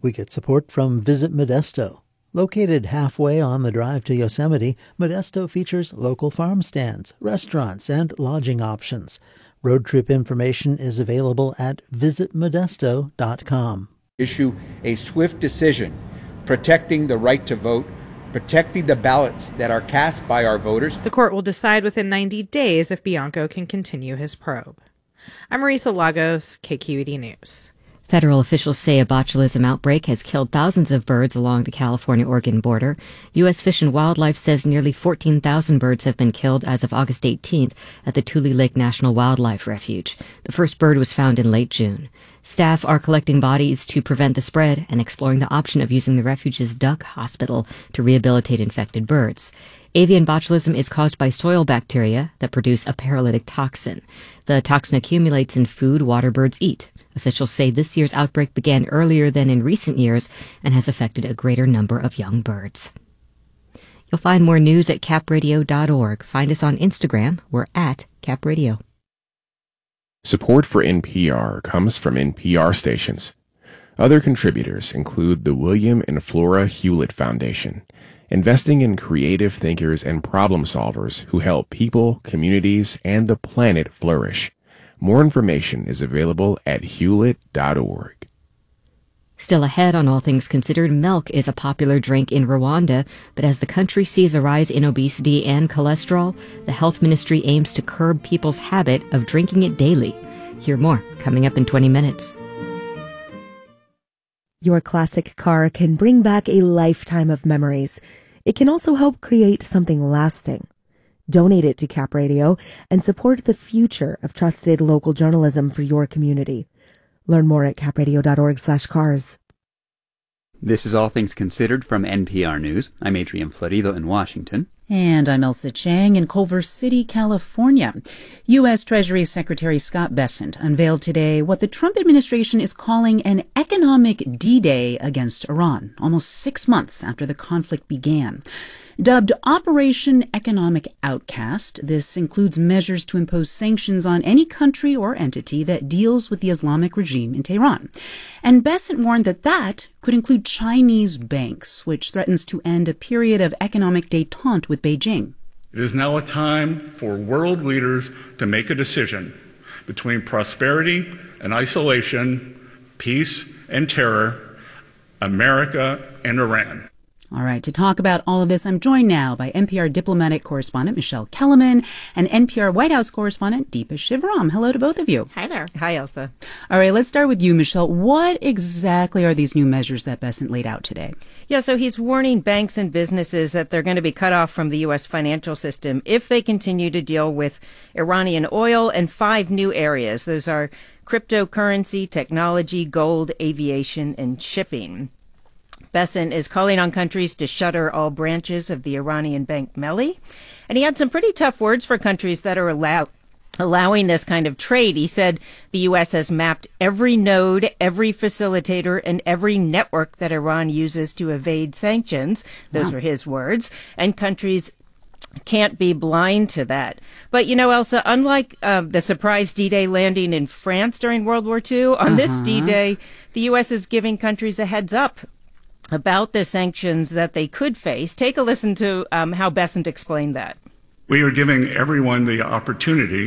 We get support from Visit Modesto. Located halfway on the drive to Yosemite, Modesto features local farm stands, restaurants, and lodging options. Road trip information is available at visitmodesto.com. Issue a swift decision protecting the right to vote, protecting the ballots that are cast by our voters. The court will decide within 90 days if Bianco can continue his probe. I'm Marisa Lagos, KQED News. Federal officials say a botulism outbreak has killed thousands of birds along the California-Oregon border. U.S. Fish and Wildlife says nearly 14,000 birds have been killed as of August 18th at the Tule Lake National Wildlife Refuge. The first bird was found in late June. Staff are collecting bodies to prevent the spread and exploring the option of using the refuge's duck hospital to rehabilitate infected birds. Avian botulism is caused by soil bacteria that produce a paralytic toxin. The toxin accumulates in food water birds eat. Officials say this year's outbreak began earlier than in recent years and has affected a greater number of young birds. You'll find more news at capradio.org. Find us on Instagram. We're at capradio. Support for NPR comes from NPR stations. Other contributors include the William and Flora Hewlett Foundation, investing in creative thinkers and problem solvers who help people, communities, and the planet flourish. More information is available at hewlett.org. Still ahead on All Things Considered, milk is a popular drink in Rwanda, but as the country sees a rise in obesity and cholesterol, the health ministry aims to curb people's habit of drinking it daily. Hear more coming up in 20 minutes. Your classic car can bring back a lifetime of memories. It can also help create something lasting. Donate it to Cap Radio and support the future of trusted local journalism for your community. Learn more at capradio.org/cars. This is All Things Considered from NPR News. I'm Adrian Florido in Washington. And I'm Elsa Chang in Culver City, California. U.S. Treasury Secretary Scott Bessent unveiled today what the Trump administration is calling an economic D-Day against Iran, almost 6 months after the conflict began. Dubbed Operation Economic Outcast, this includes measures to impose sanctions on any country or entity that deals with the Islamic regime in Tehran. And Bessent warned that could include Chinese banks, which threatens to end a period of economic détente with Beijing. It is now a time for world leaders to make a decision between prosperity and isolation, peace and terror, America and Iran. All right, to talk about all of this, I'm joined now by NPR diplomatic correspondent Michelle Kellerman and NPR White House correspondent Deepa Shivaram. Hello to both of you. Hi there. Hi, Elsa. All right, let's start with you, Michelle. What exactly are these new measures that Bessent laid out today? Yeah, so he's warning banks and businesses that they're going to be cut off from the U.S. financial system if they continue to deal with Iranian oil and 5 new areas. Those are cryptocurrency, technology, gold, aviation, and shipping. Bessent is calling on countries to shutter all branches of the Iranian bank Melli. And he had some pretty tough words for countries that are allowing this kind of trade. He said the U.S. has mapped every node, every facilitator, and every network that Iran uses to evade sanctions. Those were his words. And countries can't be blind to that. But, you know, Elsa, unlike the surprise D-Day landing in France during World War II, on this D-Day, the U.S. is giving countries a heads up about the sanctions that they could face. Take a listen to how Bessent explained that. We are giving everyone the opportunity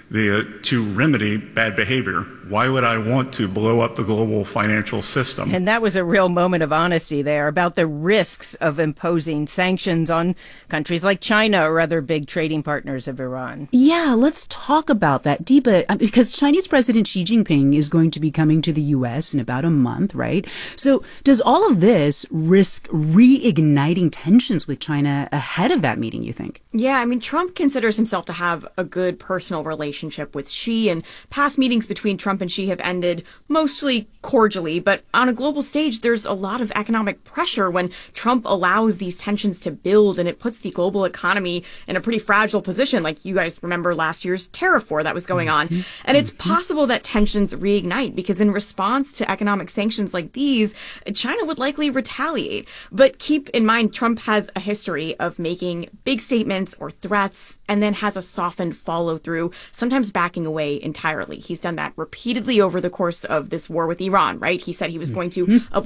to remedy bad behavior. Why would I want to blow up the global financial system? And that was a real moment of honesty there about the risks of imposing sanctions on countries like China or other big trading partners of Iran. Yeah, let's talk about that, Deepa, because Chinese President Xi Jinping is going to be coming to the U.S. in about a month, right? So does all of this risk reigniting tensions with China ahead of that meeting, you think? Yeah, I mean, Trump considers himself to have a good personal relationship with Xi, and past meetings between Trump and Xi have ended mostly cordially, but on a global stage, there's a lot of economic pressure when Trump allows these tensions to build, and it puts the global economy in a pretty fragile position. Like you guys remember last year's tariff war that was going on. And it's possible that tensions reignite because in response to economic sanctions like these, China would likely retaliate. But keep in mind, Trump has a history of making big statements or threats and then has a softened follow through, sometimes backing away entirely. He's done that repeatedly over the course of this war with Iran, right? He said he was going to